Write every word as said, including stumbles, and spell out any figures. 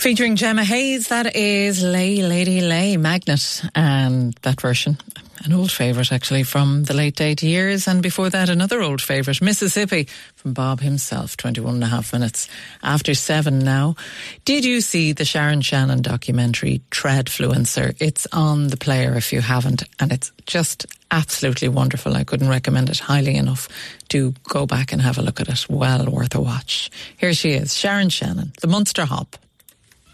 Featuring Gemma Hayes, that is Lay Lady Lay, Magnet, and that version, an old favourite actually from the late eighties years, and before that another old favourite, Mississippi, from Bob himself, twenty-one and a half minutes after seven now. Did you see the Sharon Shannon documentary Treadfluencer? It's on the player if you haven't, and it's just absolutely wonderful. I couldn't recommend it highly enough. Do go back and have a look at it. Well worth a watch. Here she is, Sharon Shannon, the Munster Hop.